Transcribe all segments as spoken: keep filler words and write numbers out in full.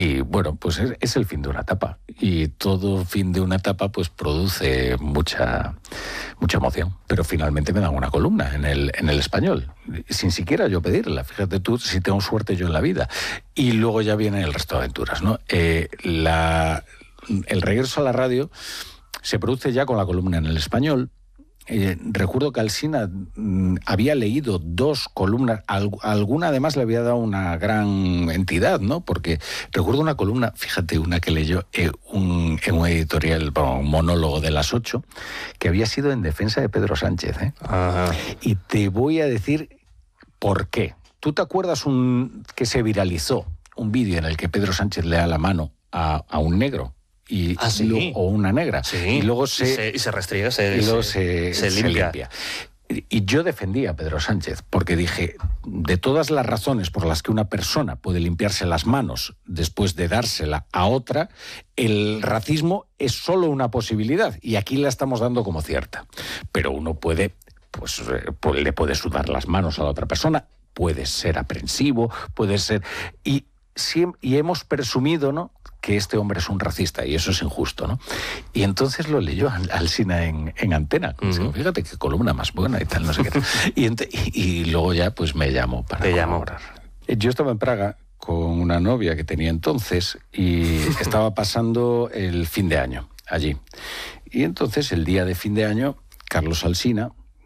Y bueno, pues es, es el fin de una etapa. Y todo fin de una etapa pues produce mucha, mucha emoción. Pero finalmente me dan una columna en el, en el Español, sin siquiera yo pedirla. Fíjate tú si tengo suerte yo en la vida. Y luego ya viene el resto de aventuras, ¿no? Eh, la, el regreso a la radio se produce ya con la columna en el Español. Eh, recuerdo que Alsina mm, había leído dos columnas, al, alguna además le había dado una gran entidad, ¿no? Porque recuerdo una columna, fíjate, una que leyó eh, un, en un editorial, bueno, un monólogo de las ocho, que había sido en defensa de Pedro Sánchez, ¿eh? Ajá. Y te voy a decir por qué. ¿Tú te acuerdas un, que se viralizó un vídeo en el que Pedro Sánchez le da la mano a, a un negro? Y, ah, sí. lo, o una negra. Sí. Y luego se, y se, y se restriega, se, y luego se, se, se, limpia. se limpia. Y yo defendía a Pedro Sánchez, porque dije, de todas las razones por las que una persona puede limpiarse las manos después de dársela a otra, el racismo es solo una posibilidad, y aquí la estamos dando como cierta. Pero uno puede, pues, pues le puede sudar las manos a la otra persona, puede ser aprensivo, puede ser... Y, y hemos presumido, ¿no?, que este hombre es un racista, y eso es injusto, ¿no? Y entonces lo leyó Alsina en, en Antena. Uh-huh. Digo, fíjate qué columna más buena y tal, no sé qué. Y, ent- y, y luego ya pues me llamó para Te colaborar. Llamó. Yo estaba en Praga con una novia que tenía entonces y estaba pasando el fin de año allí. Y entonces el día de fin de año, Carlos Alsina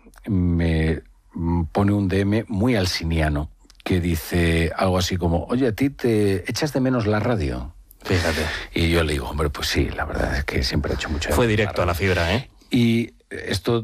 me pone un D M muy alsiniano que dice algo así como, oye, ¿a ti te echas de menos la radio? Fíjate. Y yo le digo, hombre, pues sí, la verdad es que siempre he hecho mucho. Fue directo a la fibra, ¿eh? Y esto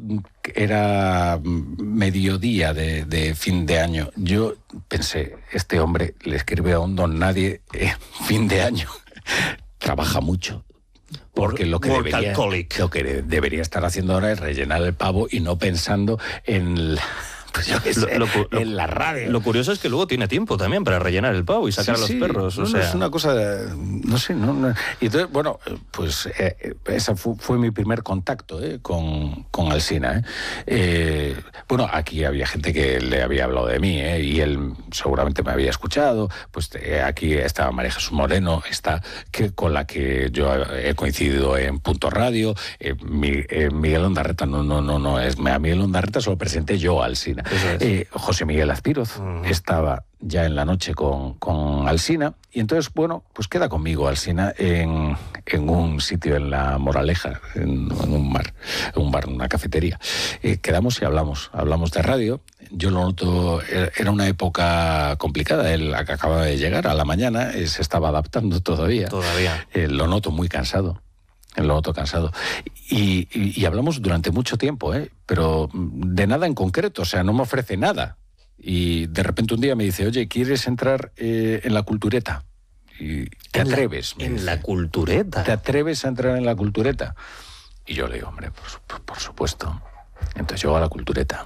era mediodía de, de fin de año. Yo pensé, este hombre le escribe a un don nadie eh, fin de año. Trabaja mucho. Porque lo que, debería, lo que debería estar haciendo ahora es rellenar el pavo y no pensando en... Pues yo qué sé, lo, lo, en la radio. Lo curioso es que luego tiene tiempo también para rellenar el pavo y sacar sí, a los sí, perros. O no, sea... no es una cosa, no sé, no, no. Y entonces, bueno, pues eh, ese fue, fue mi primer contacto eh, con, con Alsina. Eh. Eh, bueno, aquí había gente que le había hablado de mí eh, y él seguramente me había escuchado. Pues eh, aquí estaba María Jesús Moreno, está, que, con la que yo he coincidido en Punto Radio. Eh, mi, eh, Miguel Ondarreta, no, no, no, no, es, a Miguel Ondarreta se lo presenté yo a Alsina. Es. Eh, José Miguel Azpiroz uh-huh. estaba ya en la noche con, con Alsina y entonces, bueno, pues queda conmigo Alsina en, en un sitio en La Moraleja, en, en un bar, en un bar, en una cafetería. Eh, quedamos y hablamos, hablamos de radio. Yo lo noto, era una época complicada, él acababa de llegar a la mañana, eh, se estaba adaptando todavía. Todavía. Eh, lo noto muy cansado. Lo noto cansado. Y, y, y hablamos durante mucho tiempo, ¿eh? Pero de nada en concreto, o sea, no me ofrece nada. Y de repente un día me dice, oye, ¿quieres entrar eh, en la cultureta? Y te ¿En atreves. La, ¿En dice. la cultureta? ¿Te atreves a entrar en la cultureta? Y yo le digo, hombre, por, por supuesto. Entonces llego a la cultureta.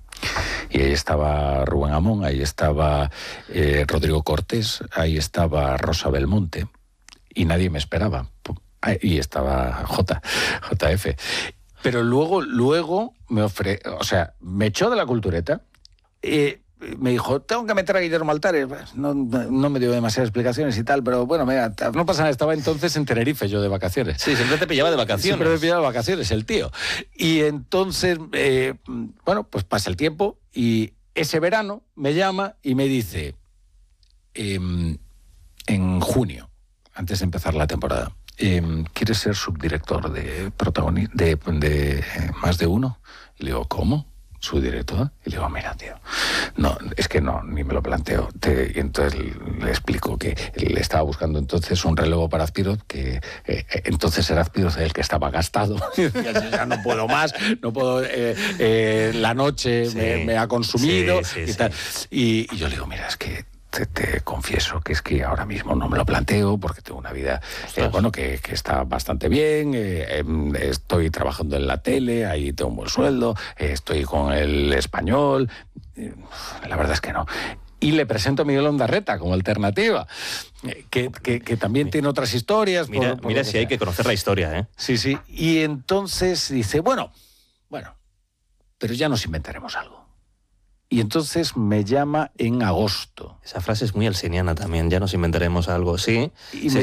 Y ahí estaba Rubén Amón, ahí estaba eh, Rodrigo Cortés, ahí estaba Rosa Belmonte. Y nadie me esperaba. Y estaba J, J F. Pero luego, luego me ofre, o sea, me echó de la cultureta, eh, me dijo, tengo que meter a Guillermo Altares. No, no me dio demasiadas explicaciones y tal, pero bueno, mira, no pasa nada, estaba entonces en Tenerife yo de vacaciones. Sí, siempre te pillaba de vacaciones. Siempre me pillaba de vacaciones, el tío. Y entonces, eh, bueno, pues pasa el tiempo y ese verano me llama y me dice, eh, en junio, antes de empezar la temporada, Eh, ¿quieres ser subdirector de protagonista de, de eh, Más de Uno? Y le digo, ¿cómo? ¿Subdirector? Y le digo, mira, tío, no, es que no, ni me lo planteo. Te, y entonces le explico que le estaba buscando entonces un relevo para Azpiroz, que eh, entonces era Azpiroz el que estaba gastado. Y decía, ya no puedo más, no puedo, eh, eh, la noche sí, me, me ha consumido sí, sí, y tal. Sí. Y, y yo le digo, mira, es que Te, te confieso que es que ahora mismo no me lo planteo porque tengo una vida eh, bueno que, que está bastante bien, eh, eh, estoy trabajando en la tele, ahí tengo un buen sueldo, eh, estoy con el Español, eh, la verdad es que no. Y le presento a Miguel Ondarreta como alternativa, eh, que, que, que también tiene otras historias. Mira, por, por mira si sea. Hay que conocer la historia, ¿eh? Sí, sí. Y entonces dice, bueno, bueno, pero ya nos inventaremos algo. Y entonces me llama en agosto. Esa frase es muy alsiniana también, ya nos inventaremos algo, sí. Y sí. me